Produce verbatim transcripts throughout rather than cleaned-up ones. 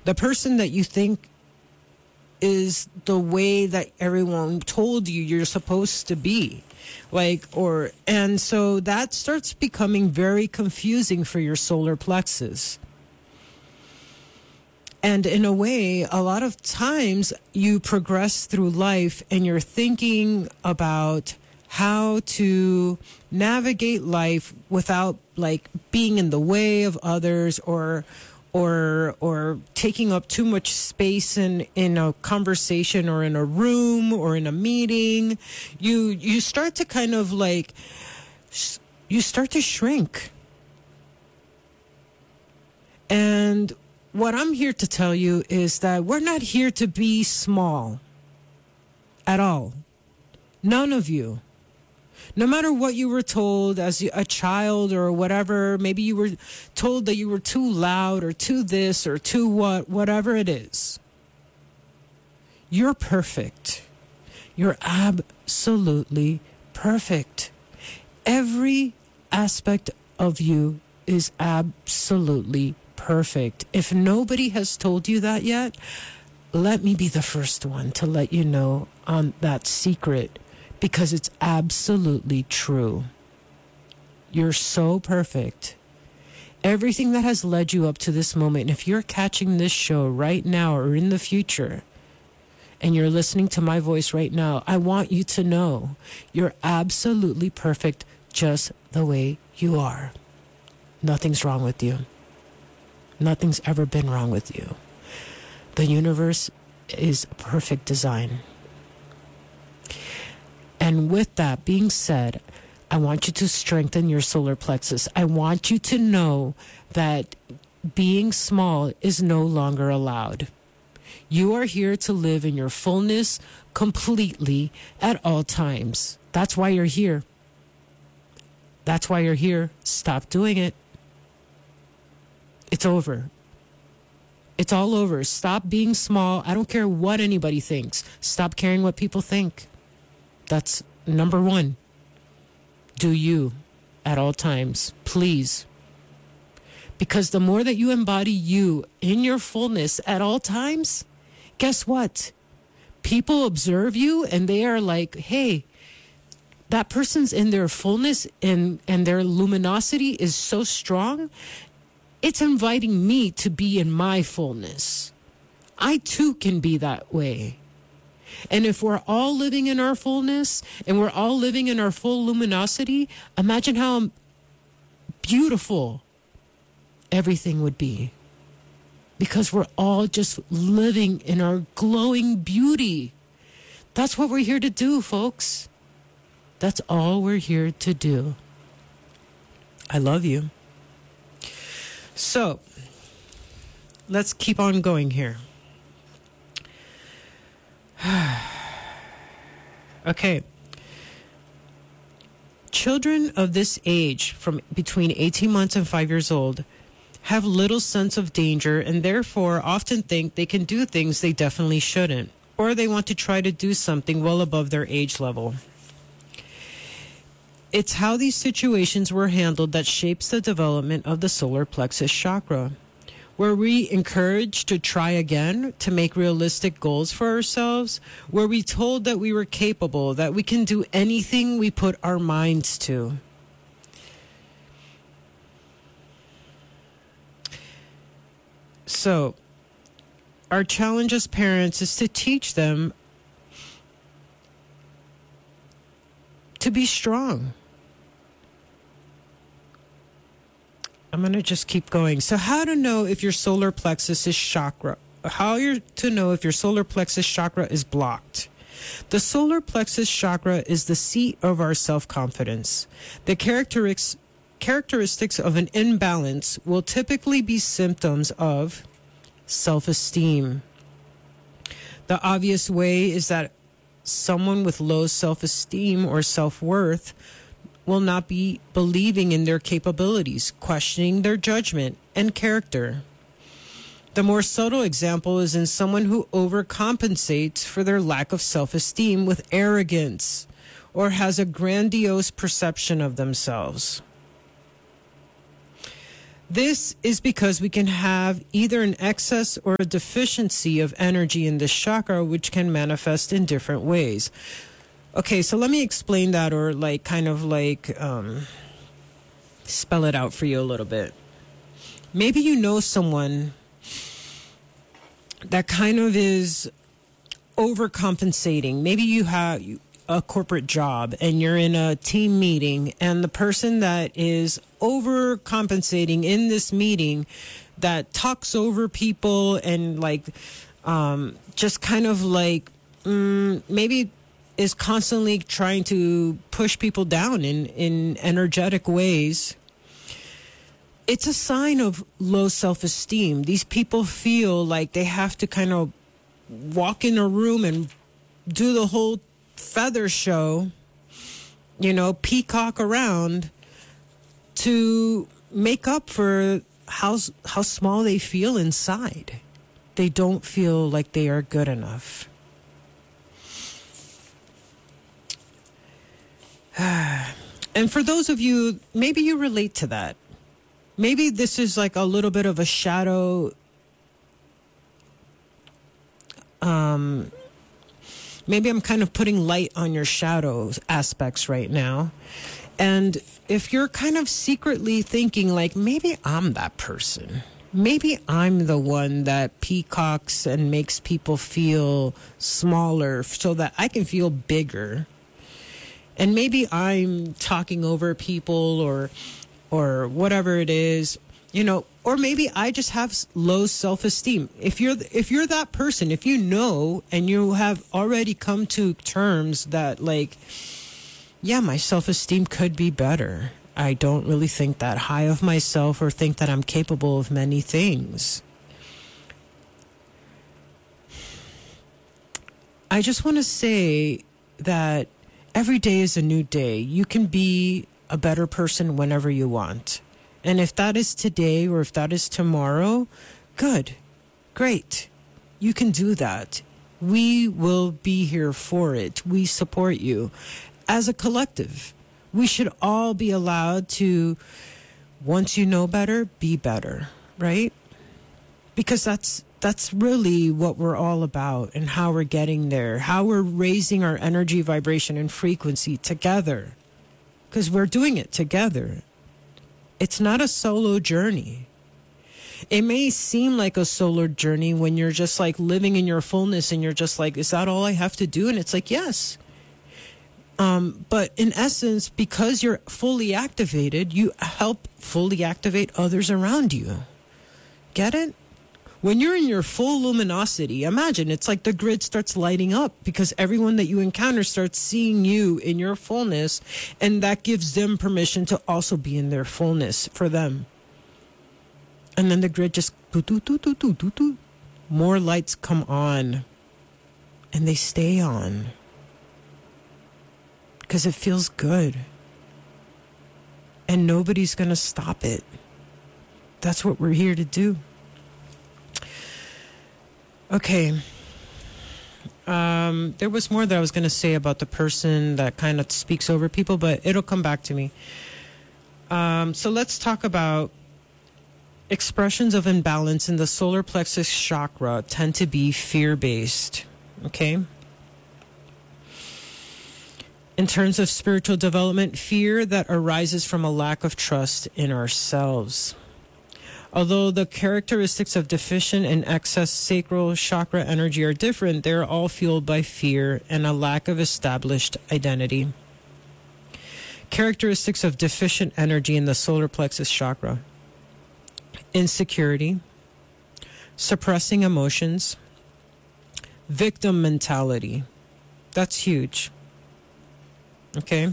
The person that you think is the way that everyone told you you're supposed to be. Like, or, and so that starts becoming very confusing for your solar plexus. And in a way, a lot of times you progress through life and you're thinking about how to navigate life without like being in the way of others or or or taking up too much space in in a conversation or in a room or in a meeting. You you start to kind of like you start to shrink. And what I'm here to tell you is that we're not here to be small at all. None of you. No matter what you were told as a child or whatever, maybe you were told that you were too loud or too this or too what, whatever it is. You're perfect. You're absolutely perfect. Every aspect of you is absolutely perfect. If nobody has told you that yet, let me be the first one to let you know on that secret. Because it's absolutely true. You're so perfect. Everything that has led you up to this moment, and if you're catching this show right now or in the future, and you're listening to my voice right now, I want you to know you're absolutely perfect just the way you are. Nothing's wrong with you. Nothing's ever been wrong with you. The universe is perfect design. And with that being said, I want you to strengthen your solar plexus. I want you to know that being small is no longer allowed. You are here to live in your fullness completely at all times. That's why you're here. That's why you're here. Stop doing it. It's over. It's all over. Stop being small. I don't care what anybody thinks. Stop caring what people think. That's number one. Do you at all times, please. Because the more that you embody you in your fullness at all times, guess what? People observe you and they are like, hey, that person's in their fullness and, and their luminosity is so strong. It's inviting me to be in my fullness. I too can be that way. And if we're all living in our fullness and we're all living in our full luminosity, imagine how beautiful everything would be. Because we're all just living in our glowing beauty. That's what we're here to do, folks. That's all we're here to do. I love you. So, let's keep on going here. Okay. Children of this age, from between eighteen months and five years old, have little sense of danger and therefore often think they can do things they definitely shouldn't, or they want to try to do something well above their age level. It's how these situations were handled that shapes the development of the solar plexus chakra. Were we encouraged to try again, to make realistic goals for ourselves? Were we told that we were capable, that we can do anything we put our minds to? So, our challenge as parents is to teach them to be strong. I'm going to just keep going. So how to know if your solar plexus is chakra, how you're to know if your solar plexus chakra is blocked. The solar plexus chakra is the seat of our self-confidence. The characteristics characteristics of an imbalance will typically be symptoms of self-esteem. The obvious way is that someone with low self-esteem or self-worth will not be believing in their capabilities, questioning their judgment and character. The more subtle example is in someone who overcompensates for their lack of self-esteem with arrogance or has a grandiose perception of themselves. This is because we can have either an excess or a deficiency of energy in this chakra, which can manifest in different ways. Okay, so let me explain that, or like kind of like um, spell it out for you a little bit. Maybe you know someone that kind of is overcompensating. Maybe you have a corporate job and you're in a team meeting, and the person that is overcompensating in this meeting, that talks over people and like um, just kind of like mm, maybe is constantly trying to push people down in, in energetic ways. It's a sign of low self-esteem. These people feel like they have to kind of walk in a room and do the whole feather show, you know, peacock around to make up for how how small they feel inside. They don't feel like they are good enough. And for those of you, maybe you relate to that. Maybe this is like a little bit of a shadow. Um, maybe I'm kind of putting light on your shadow aspects right now. And if you're kind of secretly thinking like, maybe I'm that person. Maybe I'm the one that peacocks and makes people feel smaller so that I can feel bigger. And maybe I'm talking over people or or whatever it is, you know, or maybe I just have low self-esteem. If you're if you're that person, if you know and you have already come to terms that like, yeah, my self-esteem could be better. I don't really think that high of myself or think that I'm capable of many things. I just want to say that every day is a new day. You can be a better person whenever you want. And if that is today or if that is tomorrow, good, great. You can do that. We will be here for it. We support you. As a collective, we should all be allowed to, once you know better, be better, right? Because that's that's really what we're all about and how we're getting there, how we're raising our energy, vibration, and frequency together. Because we're doing it together. It's not a solo journey. It may seem like a solo journey when you're just like living in your fullness and you're just like, is that all I have to do? And it's like, yes. Um, but in essence, because you're fully activated, you help fully activate others around you. Get it? When you're in your full luminosity, imagine it's like the grid starts lighting up because everyone that you encounter starts seeing you in your fullness, and that gives them permission to also be in their fullness for them. And then the grid just doo, doo, doo, doo, doo, doo, doo. More lights come on, and they stay on because it feels good, and nobody's gonna stop it. That's what we're here to do. Okay. Um, there was more that I was going to say about the person that kind of speaks over people, but it'll come back to me. Um, so let's talk about expressions of imbalance in the solar plexus chakra tend to be fear-based. Okay. In terms of spiritual development, fear that arises from a lack of trust in ourselves. Although the characteristics of deficient and excess sacral chakra energy are different, they are all fueled by fear and a lack of established identity. Characteristics of deficient energy in the solar plexus chakra: insecurity, suppressing emotions, victim mentality. That's huge. Okay?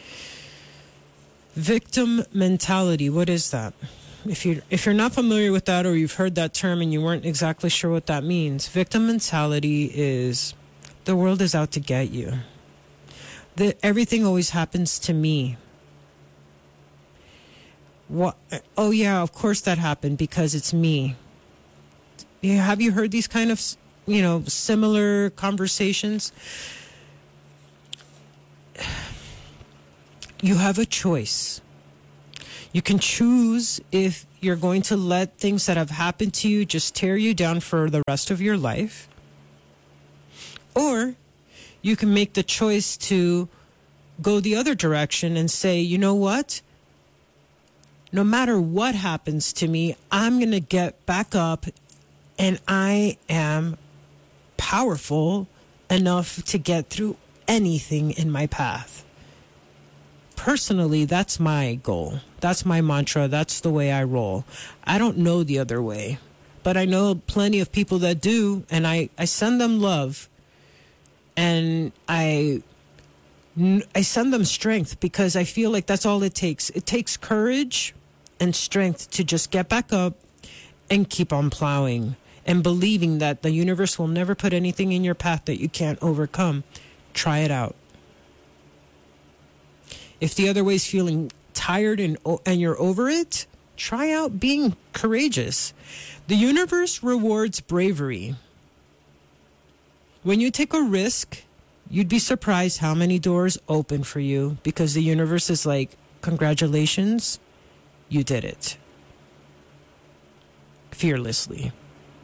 Victim mentality, what is that? If you if you're not familiar with that, or you've heard that term and you weren't exactly sure what that means, victim mentality is the world is out to get you. The, everything always happens to me. What? Oh yeah, of course that happened because it's me. Yeah, have you heard these kind of, you know, similar conversations? You have a choice. You can choose if you're going to let things that have happened to you just tear you down for the rest of your life. Or you can make the choice to go the other direction and say, you know what? No matter what happens to me, I'm going to get back up, and I am powerful enough to get through anything in my path. Personally, that's my goal. That's my mantra. That's the way I roll. I don't know the other way, but I know plenty of people that do, and I, I send them love, and I, I send them strength, because I feel like that's all it takes. It takes courage and strength to just get back up and keep on plowing, and believing that the universe will never put anything in your path that you can't overcome. Try it out. If the other way is feeling tired and and you're over it, try out being courageous. The universe rewards bravery. When you take a risk, you'd be surprised how many doors open for you, because the universe is like, congratulations, you did it. Fearlessly.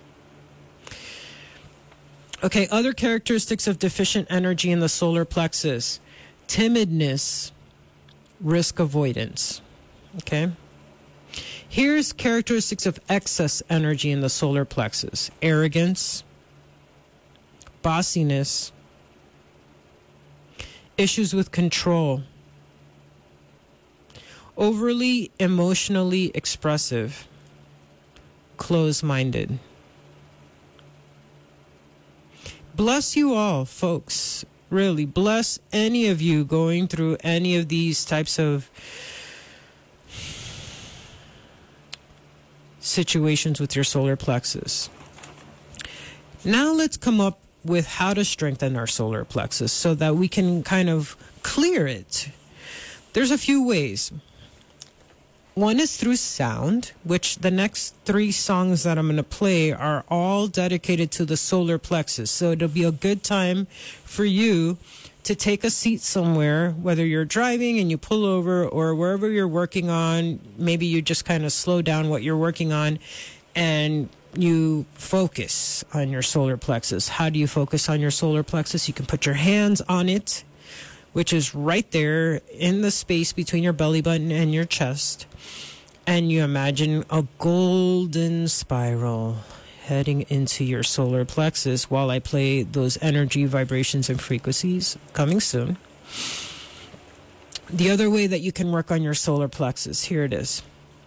Okay, other characteristics of deficient energy in the solar plexus: timidness, risk avoidance. Okay. Here's characteristics of excess energy in the solar plexus: arrogance, bossiness, issues with control, overly emotionally expressive, close-minded. Bless you all, folks. Really, bless any of you going through any of these types of situations with your solar plexus. Now let's come up with how to strengthen our solar plexus so that we can kind of clear it. There's a few ways. One is through sound, which the next three songs that I'm going to play are all dedicated to the solar plexus. So it'll be a good time for you to take a seat somewhere, whether you're driving and you pull over, or wherever you're working on. Maybe you just kind of slow down what you're working on and you focus on your solar plexus. How do you focus on your solar plexus? You can put your hands on it, which is right there in the space between your belly button and your chest. And you imagine a golden spiral heading into your solar plexus while I play those energy, vibrations, and frequencies coming soon. The other way that you can work on your solar plexus, here it is.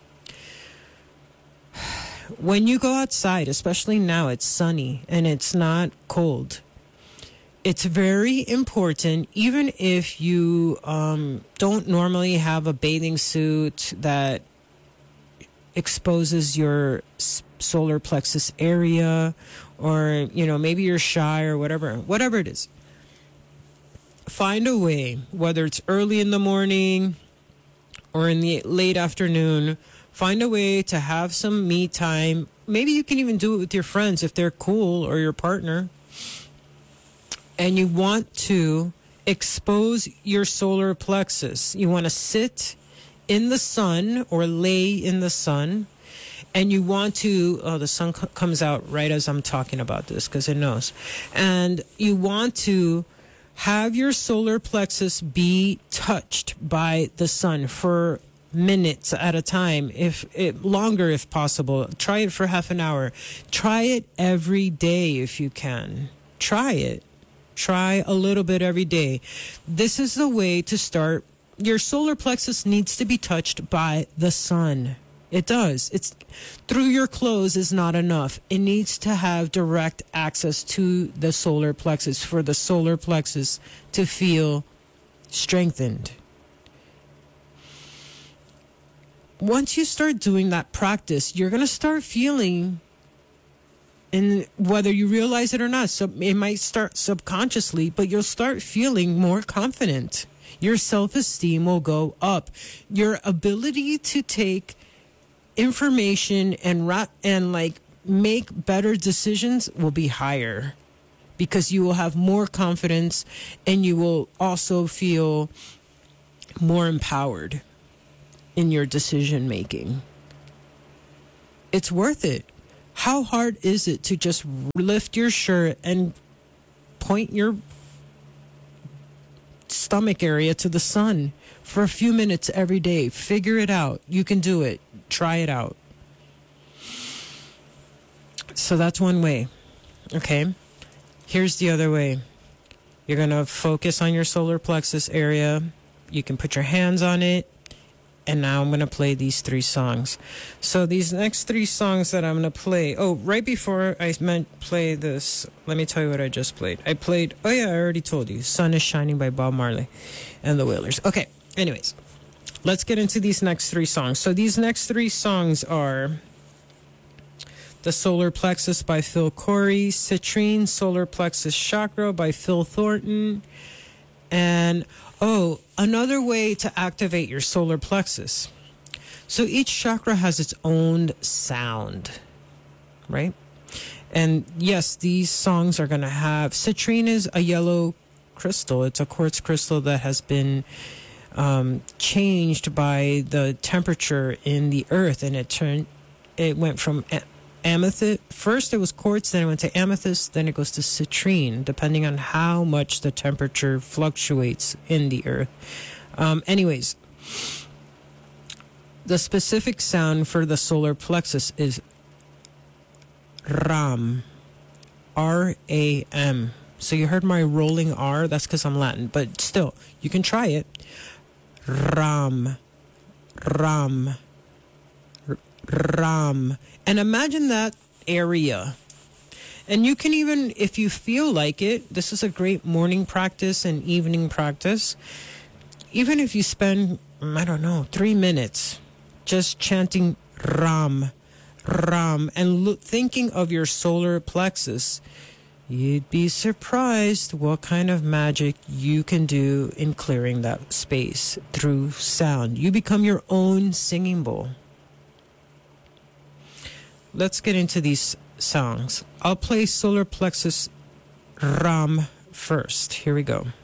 When you go outside, especially now, it's sunny and it's not cold. It's very important, even if you um, don't normally have a bathing suit that exposes your solar plexus area, or, you know, maybe you're shy or whatever, whatever it is. Find a way, whether it's early in the morning or in the late afternoon, find a way to have some me time. Maybe you can even do it with your friends if they're cool, or your partner. And you want to expose your solar plexus. You want to sit in the sun or lay in the sun. And you want to, oh, the sun c- comes out right as I'm talking about this because it knows. And you want to have your solar plexus be touched by the sun for minutes at a time, if it longer if possible. Try it for half an hour. Try it every day if you can. Try it. Try a little bit every day. This is the way to start. Your solar plexus needs to be touched by the sun. It does. It's through your clothes is not enough. It needs to have direct access to the solar plexus for the solar plexus to feel strengthened. Once you start doing that practice, you're going to start feeling, and whether you realize it or not, so it might start subconsciously, but you'll start feeling more confident. Your self-esteem will go up. Your ability to take information and ra- and like make better decisions will be higher, because you will have more confidence and you will also feel more empowered. in your decision making. It's worth it. How hard is it to just lift your shirt and point your stomach area to the sun for a few minutes every day? Figure it out. You can do it. Try it out. So that's one way. Okay. Here's the other way. You're going to focus on your solar plexus area. You can put your hands on it. And now I'm going to play these three songs. So these next three songs that I'm going to play. Oh, right before I meant play this, let me tell you what I just played. I played, oh yeah, I already told you. Sun is Shining by Bob Marley and the Wailers. Okay, anyways. Let's get into these next three songs. So these next three songs are The Solar Plexus by Phil Corey, Citrine Solar Plexus Chakra by Phil Thornton, and oh, another way to activate your solar plexus. So each chakra has its own sound, right? And yes, these songs are going to have... Citrine is a yellow crystal. It's a quartz crystal that has been um, changed by the temperature in the earth, and it turned... It went from a- amethyst. First it was quartz, then it went to amethyst, then it goes to citrine, depending on how much the temperature fluctuates in the earth. Um, anyways, the specific sound for the solar plexus is Ram. R A M. So you heard my rolling R? That's because I'm Latin. But still, you can try it. Ram. Ram. Ram. And imagine that area. And you can even, if you feel like it, this is a great morning practice and evening practice. Even if you spend, I don't know, three minutes just chanting Ram, Ram, and look, thinking of your solar plexus, you'd be surprised what kind of magic you can do in clearing that space through sound. You become your own singing bowl. Let's get into these songs. I'll play Solar Plexus Ram first. Here we go.